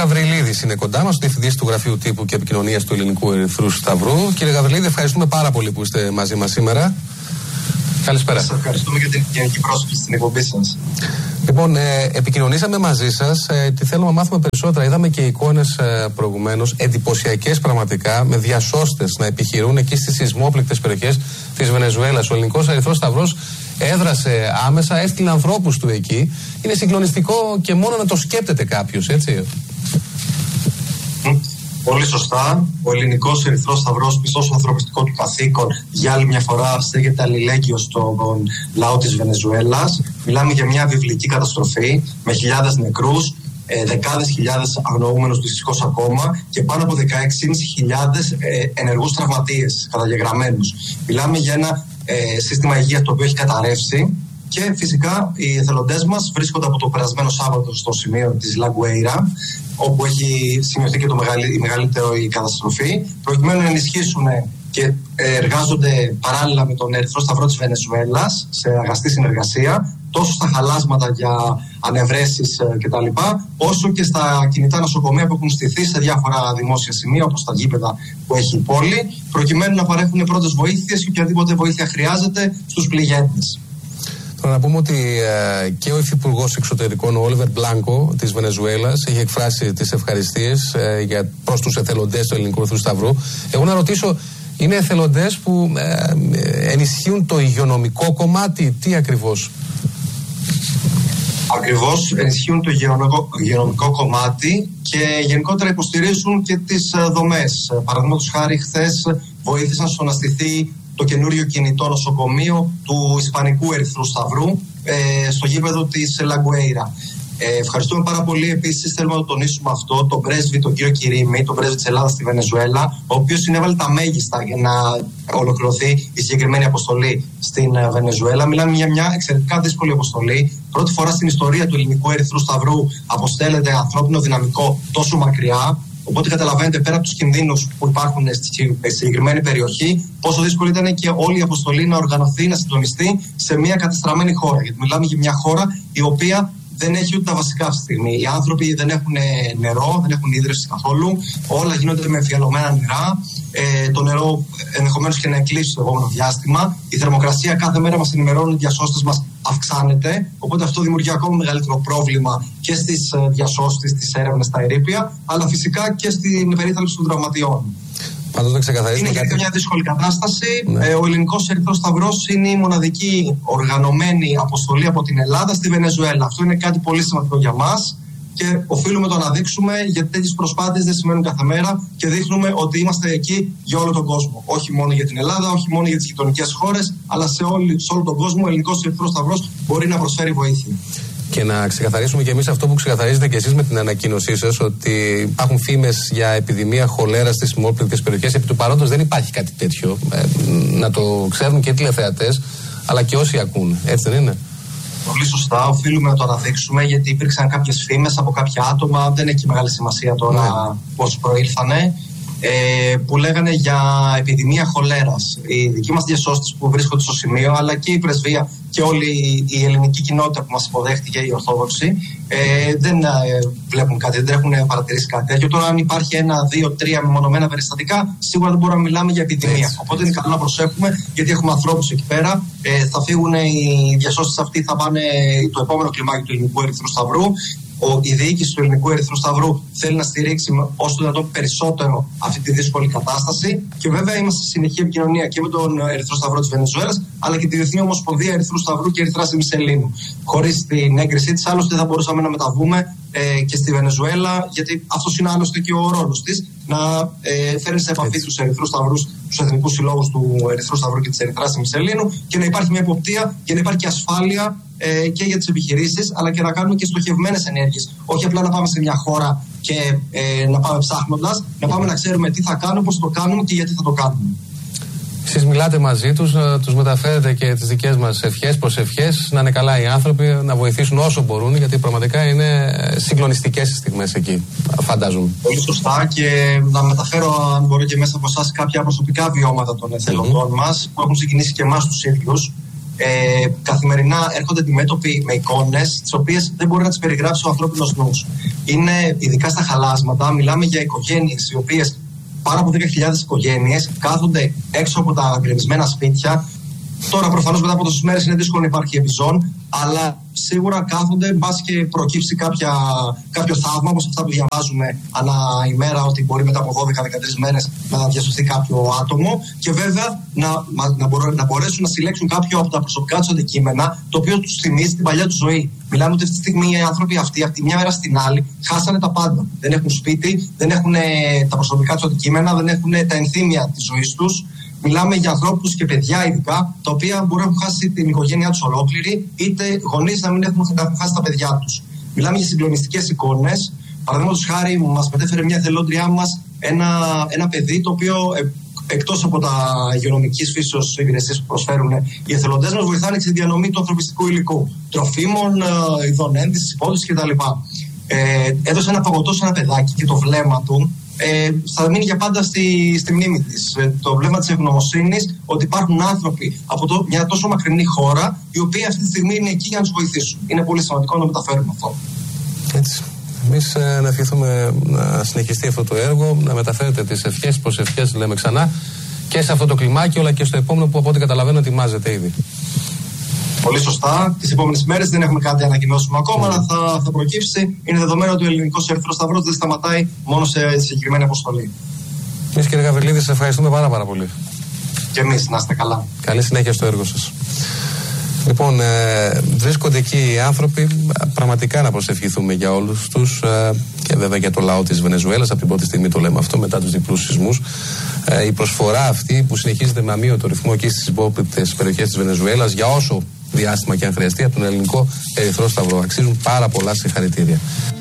Γαβριλίδης είναι κοντά μας, διευθυντής του Γραφείου Τύπου και Επικοινωνίας του Ελληνικού Ερυθρού Σταυρού. Κύριε Γαβριλίδη, ευχαριστούμε πάρα πολύ που είστε μαζί μας σήμερα. Καλησπέρα. Σας ευχαριστούμε για την γενική πρόσκληση στην εκπομπή σας. Λοιπόν, επικοινωνήσαμε μαζί σας. Τι θέλουμε να μάθουμε περισσότερα. Είδαμε και εικόνες προηγουμένως, εντυπωσιακές πραγματικά, με διασώστες να επιχειρούν εκεί στις σεισμόπληκτες περιοχές της Βενεζουέλας. Ο Ελληνικός Ερυθρός Σταυρός έδρασε άμεσα, έστειλε ανθρώπους του εκεί. Είναι συγκλονιστικό και μόνο να το σκέπτεται κάποιος, έτσι. Πολύ σωστά. Ο Ελληνικός Ερυθρός Σταυρός, πιστός στο ανθρωπιστικό του καθήκον, για άλλη μια φορά στέκεται αλληλέγγυος στον λαό της Βενεζουέλας. Μιλάμε για μια βιβλική καταστροφή με χιλιάδες νεκρούς, δεκάδες χιλιάδες αγνοούμενους δυστυχώς ακόμα και πάνω από 16.500 ενεργούς τραυματίες καταγεγραμμένους. Μιλάμε για ένα σύστημα υγείας το οποίο έχει καταρρεύσει. Και φυσικά οι εθελοντές μας βρίσκονται από το περασμένο Σάββατο στο σημείο της Λαγκουέιρα, όπου έχει σημειωθεί και η μεγαλύτερη καταστροφή, προκειμένου να ενισχύσουν και εργάζονται παράλληλα με τον Ερυθρό Σταυρό της Βενεζουέλας σε αγαστή συνεργασία, τόσο στα χαλάσματα για ανευρέσεις κτλ., όσο και στα κινητά νοσοκομεία που έχουν στηθεί σε διάφορα δημόσια σημεία, όπως τα γήπεδα που έχει η πόλη, προκειμένου να παρέχουν πρώτες βοήθειες και οποιαδήποτε βοήθεια χρειάζεται στους πληγέντες. Να πούμε ότι και ο Υφυπουργός Εξωτερικών, ο Όλιβερ Μπλάνκο της Βενεζουέλας, έχει εκφράσει τις ευχαριστίες προς τους εθελοντές του Ελληνικού Ερυθρού Σταυρού. Εγώ να ρωτήσω, είναι εθελοντές που ενισχύουν το υγειονομικό κομμάτι, τι ακριβώς? Ακριβώς, ενισχύουν το υγειονομικό κομμάτι και γενικότερα υποστηρίζουν και τις δομές. Παραδείγματος χάρη, χθες βοήθησαν στο να στηθεί το καινούριο κινητό νοσοκομείο του Ισπανικού Ερυθρού Σταυρού στο γήπεδο της Λαγκουέιρα. Ευχαριστούμε πάρα πολύ. Επίσης, θέλουμε να το τονίσουμε αυτό, τον πρέσβη, τον κύριο Κυρίμη, τον πρέσβη της Ελλάδας στη Βενεζουέλα, ο οποίος συνέβαλε τα μέγιστα για να ολοκληρωθεί η συγκεκριμένη αποστολή στην Βενεζουέλα. Μιλάμε για μια εξαιρετικά δύσκολη αποστολή. Πρώτη φορά στην ιστορία του Ελληνικού Ερυθρού Σταυρού αποστέλλεται ανθρώπινο δυναμικό τόσο μακριά. Οπότε καταλαβαίνετε, πέρα από τους κινδύνους που υπάρχουν στη συγκεκριμένη περιοχή, πόσο δύσκολη ήταν και όλη η αποστολή να οργανωθεί, να συντονιστεί σε μια κατεστραμμένη χώρα. Γιατί μιλάμε για μια χώρα η οποία δεν έχει ούτε τα βασικά αυτή τη στιγμή. Οι άνθρωποι δεν έχουν νερό, δεν έχουν ίδρυυση καθόλου. Όλα γίνονται με εμφιαλωμένα νερά. Το νερό ενδεχομένως και να εκκλείσει στο επόμενο διάστημα. Η θερμοκρασία κάθε μέρα μας ενημερώνουν οι διασώστες μας αυξάνεται. Οπότε αυτό δημιουργεί ακόμα μεγαλύτερο πρόβλημα και στις διασώστες, στις έρευνες στα ερείπια, αλλά φυσικά και στην περίθαλψη των τραυματιών. Είναι για μια δύσκολη κατάσταση. Ο Ελληνικός Ερυθρός Σταυρός είναι η μοναδική οργανωμένη αποστολή από την Ελλάδα στη Βενεζουέλα. Αυτό είναι κάτι πολύ σημαντικό για μας και οφείλουμε το να δείξουμε, γιατί τέτοιες προσπάθειες δεν σημαίνουν κάθε μέρα και δείχνουμε ότι είμαστε εκεί για όλο τον κόσμο. Όχι μόνο για την Ελλάδα, όχι μόνο για τις γειτονικές χώρες, αλλά σε όλο τον κόσμο ο Ελληνικός Ερυθρός Σταυρός μπορεί να προσφέρει βοήθεια. Και να ξεκαθαρίσουμε και εμείς αυτό που ξεκαθαρίζετε και εσείς με την ανακοίνωσή σας, ότι υπάρχουν φήμες για επιδημία χολέρα στις σεισμόπληκτες περιοχές. Επί του παρόντος δεν υπάρχει κάτι τέτοιο. Να το ξέρουν και οι τηλεθεατές, αλλά και όσοι ακούν. Έτσι δεν είναι? Πολύ σωστά. Οφείλουμε να το αναδείξουμε, γιατί υπήρξαν κάποιες φήμες από κάποια άτομα, δεν έχει μεγάλη σημασία τώρα πώς προήλθανε, που λέγανε για επιδημία χολέρας. Οι δικοί μας διασώστες που βρίσκονται στο σημείο, αλλά και η πρεσβεία και όλη η ελληνική κοινότητα που μας υποδέχτηκε, οι Ορθόδοξοι, δεν βλέπουν κάτι, δεν έχουν παρατηρήσει κάτι τέτοιο. Τώρα, αν υπάρχει 1, 2, 3 μεμονωμένα περιστατικά, σίγουρα δεν μπορούμε να μιλάμε για επιδημία. Οπότε είναι καλό να προσέχουμε, γιατί έχουμε ανθρώπους εκεί πέρα. Θα φύγουν οι διασώστες αυτοί, θα πάνε το επόμενο κλιμάκι του Ελληνικού Ερυθρού Σταυρού. Η διοίκηση του Ελληνικού Ερυθρού Σταυρού θέλει να στηρίξει όσο το δυνατόν περισσότερο αυτή τη δύσκολη κατάσταση. Και βέβαια είμαστε σε συνεχή επικοινωνία και με τον Ερυθρό Σταυρό της Βενεζουέλας, αλλά και τη Διεθνή Ομοσπονδία Ερυθρού Σταυρού και Ερυθράς Ημισελήνου. Χωρίς την έγκρισή της, άλλωστε δεν θα μπορούσαμε να μεταβούμε και στη Βενεζουέλα, γιατί αυτός είναι άλλωστε και ο ρόλος της, να φέρνει σε επαφή τους Ερυθρούς Σταυρούς, τους εθνικούς συλλόγους του Ερυθρού Σταυρού και της Ερυθράς Ημισελήνου, και να υπάρχει μια εποπτεία και να υπάρχει και ασφάλεια και για τις επιχειρήσεις, αλλά και να κάνουμε και στοχευμένες ενέργειες. Όχι απλά να πάμε σε μια χώρα και να πάμε ψάχνοντας, να πάμε να ξέρουμε τι θα κάνουμε, πώς θα το κάνουμε και γιατί θα το κάνουμε. Εσείς μιλάτε μαζί τους, τους μεταφέρετε και τις δικές μας ευχές, προσευχές, να είναι καλά οι άνθρωποι, να βοηθήσουν όσο μπορούν, γιατί πραγματικά είναι συγκλονιστικές οι στιγμές εκεί, φαντάζομαι. Πολύ σωστά, και να μεταφέρω, αν μπορώ και μέσα από εσάς, κάποια προσωπικά βιώματα των εθελοντών μας, που έχουν συγκινήσει και εμάς τους ίδιους. καθημερινά έρχονται αντιμέτωποι με εικόνες τις οποίες δεν μπορεί να τις περιγράψει ο ανθρώπινος νους. Είναι ειδικά στα χαλάσματα, μιλάμε για οικογένειες οι οποίες, πάνω από 10.000 οικογένειες, κάθονται έξω από τα γκρεμισμένα σπίτια. Τώρα προφανώς μετά από τόσες μέρες είναι δύσκολο να υπάρχει επιζών, αλλά σίγουρα κάθονται μπας και προκύψει κάποιο θαύμα, όπως αυτά που διαβάζουμε ανά ημέρα, ότι μπορεί μετά από 12-13 μέρες να διασωθεί κάποιο άτομο, και βέβαια να μπορέσουν να συλλέξουν κάποιο από τα προσωπικά τους αντικείμενα, το οποίο τους θυμίζει την παλιά του ζωή. Μιλάμε ότι αυτή τη στιγμή οι άνθρωποι αυτοί, από τη μια μέρα στην άλλη, χάσανε τα πάντα. Δεν έχουν σπίτι, δεν έχουν τα προσωπικά τους αντικείμενα, δεν έχουν τα ενθύμια της ζωής τους. Μιλάμε για ανθρώπους και παιδιά ειδικά, τα οποία μπορεί να έχουν χάσει την οικογένειά τους ολόκληρη, είτε γονείς να μην έχουν χάσει τα παιδιά τους. Μιλάμε για συγκλονιστικές εικόνες. Παραδείγματος χάρη, μας μετέφερε μια εθελόντριά μας ένα παιδί, το οποίο εκτός από τα υγειονομικής φύσεως υπηρεσίες που προσφέρουν, οι εθελοντές μας βοηθάνε και στη διανομή του ανθρωπιστικού υλικού, τροφίμων, ειδών ένδυσης, υπόδοσης κτλ. Έδωσε ένα παγωτό σε ένα παιδάκι και το βλέμμα του θα μείνει για πάντα στη μνήμη της. Το βλέμμα της ευγνωμοσύνης, ότι υπάρχουν άνθρωποι από μια τόσο μακρινή χώρα, οι οποίοι αυτή τη στιγμή είναι εκεί για να τους βοηθήσουν. Είναι πολύ σημαντικό να το μεταφέρουμε αυτό. Έτσι. Εμείς να ευχηθούμε να συνεχιστεί αυτό το έργο, να μεταφέρετε τις ευχές, προσευχές, λέμε ξανά, και σε αυτό το κλιμάκιο, αλλά και στο επόμενο που από ό,τι καταλαβαίνω ετοιμάζεται ήδη. Πολύ σωστά. Τις επόμενες μέρες δεν έχουμε κάτι να ανακοινώσουμε ακόμα, αλλά θα προκύψει. Είναι δεδομένο ότι ο Ελληνικός Ερυθρός Σταυρός δεν σταματάει μόνο σε συγκεκριμένη αποστολή. Εμείς, κύριε Γαβριλίδη, σας ευχαριστούμε πάρα πολύ. Και εμείς, να είστε καλά. Καλή συνέχεια στο έργο σας. Λοιπόν, βρίσκονται εκεί οι άνθρωποι, πραγματικά να προσευχηθούμε για όλους τους και βέβαια για το λαό της Βενεζουέλας. Από την πρώτη στιγμή το λέμε αυτό, μετά τους διπλούς σεισμούς. Η προσφορά αυτή που συνεχίζεται με αμύωτο ρυθμό εκεί στις υπόπληκτες περιοχές της Βενεζουέλας, για όσο διάστημα και αν χρειαστεί, από τον Ελληνικό Ερυθρό Σταυρό. Αξίζουν πάρα πολλά συγχαρητήρια.